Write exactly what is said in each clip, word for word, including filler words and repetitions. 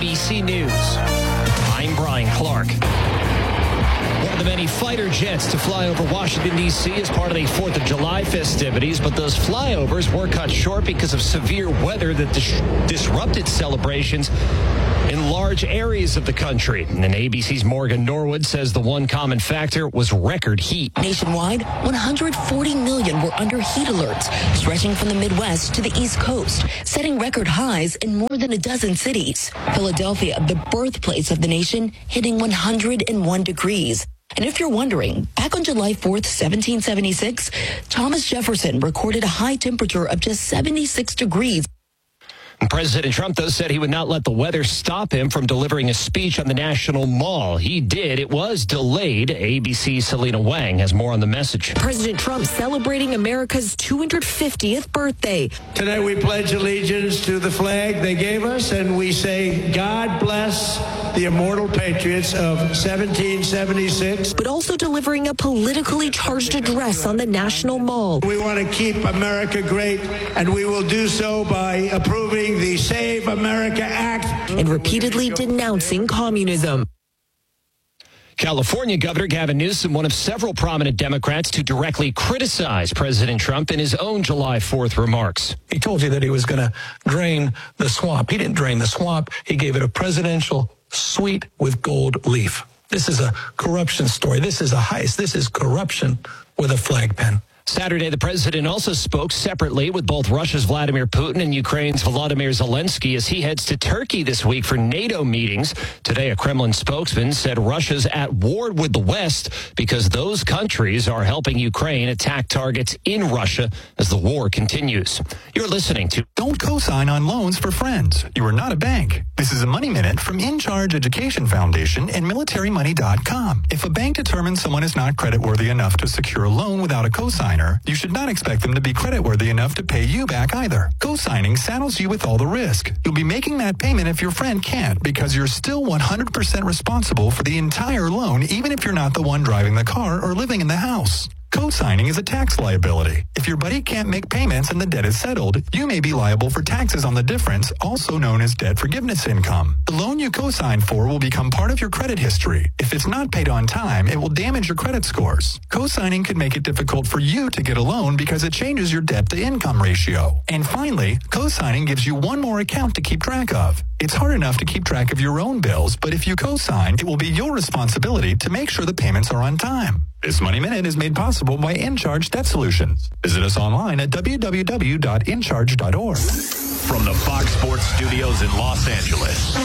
B C News. I'm Brian Clark. One of the many fighter jets to fly over Washington, D C as part of the fourth of July festivities, but those flyovers were cut short because of severe weather that dis- disrupted celebrations in large areas of the country. And A B C's Morgan Norwood says the one common factor was record heat. Nationwide, one hundred forty million were under heat alerts, stretching from the Midwest to the East Coast, setting record highs in more than a dozen cities. Philadelphia, the birthplace of the nation, hitting one hundred one degrees. And if you're wondering, back on July fourth, seventeen seventy-six, Thomas Jefferson recorded a high temperature of just seventy-six degrees. President Trump, though, said he would not let the weather stop him from delivering a speech on the National Mall. He did. It was delayed. A B C's Selena Wang has more on the message. President Trump celebrating America's two hundred fiftieth birthday. Today we pledge allegiance to the flag they gave us, and we say, God bless the immortal patriots of seventeen seventy-six. But also delivering a politically charged address on the National Mall. We want to keep America great, and we will do so by approving the Save America Act and repeatedly denouncing communism. California Governor Gavin Newsom, one of several prominent Democrats to directly criticize President Trump in his own July fourth remarks. He told you that he was going to drain the swamp. He didn't drain the swamp. He gave it a presidential suite with gold leaf. This is a corruption story. This is a heist. This is corruption with a flag pen. Saturday, the president also spoke separately with both Russia's Vladimir Putin and Ukraine's Volodymyr Zelensky as he heads to Turkey this week for NATO meetings. Today, a Kremlin spokesman said Russia's at war with the West because those countries are helping Ukraine attack targets in Russia as the war continues. You're listening to Don't co-sign on loans for friends. You are not a bank. This is a Money Minute from In Charge Education Foundation and military money dot com. If a bank determines someone is not creditworthy enough to secure a loan without a cosigner, you should not expect them to be creditworthy enough to pay you back either. Co-signing saddles you with all the risk. You'll be making that payment if your friend can't because you're still one hundred percent responsible for the entire loan even if you're not the one driving the car or living in the house. Co-signing is a tax liability. If your buddy can't make payments and the debt is settled, you may be liable for taxes on the difference, also known as debt forgiveness income. The loan you co-sign for will become part of your credit history. If it's not paid on time, it will damage your credit scores. Co-signing could make it difficult for you to get a loan because it changes your debt-to-income ratio. And finally, co-signing gives you one more account to keep track of. It's hard enough to keep track of your own bills, but if you co-sign, it will be your responsibility to make sure the payments are on time. This Money Minute is made possible by InCharge Debt Solutions. Visit us online at w w w dot in charge dot org. From the Fox Sports Studios in Los Angeles,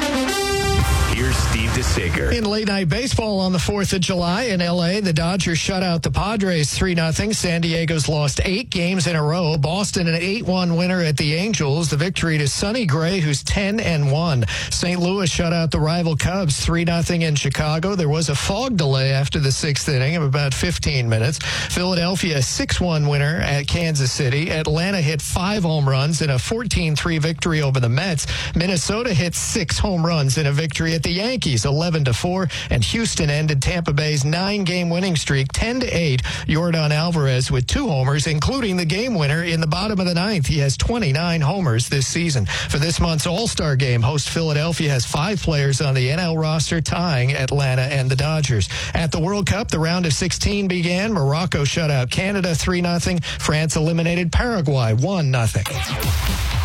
here's Steve DeSager. In late-night baseball on the fourth of July in L A, the Dodgers shut out the Padres three nothing. San Diego's lost eight games in a row. Boston an eight one winner at the Angels. The victory to Sonny Gray, who's ten and one. Saint Louis shut out the rival Cubs three nothing in Chicago. There was a fog delay after the sixth inning of about fifteen minutes. Philadelphia a six one winner at Kansas City. Atlanta hit five home runs in a fourteen three victory over the Mets. Minnesota hit six home runs in a victory at the Yankees, eleven to four, and Houston ended Tampa Bay's nine-game winning streak, ten to eight. Yordan Alvarez with two homers, including the game winner in the bottom of the ninth. He has twenty-nine homers this season. For this month's All-Star Game, host Philadelphia has five players on the N L roster, tying Atlanta and the Dodgers. At the World Cup, the round of sixteen began. Morocco shut out Canada three nothing. France eliminated Paraguay one nothing.